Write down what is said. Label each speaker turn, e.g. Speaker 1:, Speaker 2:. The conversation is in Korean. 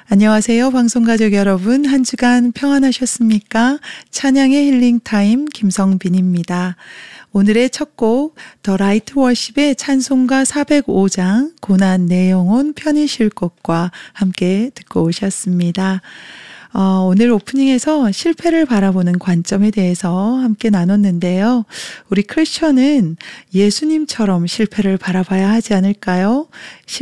Speaker 1: 안녕하세요. 방송가족 여러분. 한 주간 평안하셨습니까? 찬양의 힐링타임 김성빈입니다. 오늘의 첫 곡 더 라이트 워십의 찬송가 405장 고난 내 영혼 편히 쉴 곳과 함께 듣고 오셨습니다. 오늘 오프닝에서 실패를 바라보는 관점에 대해서 함께 나눴는데요. 우리 크리스천은 예수님처럼 실패를 바라봐야 하지 않을까요?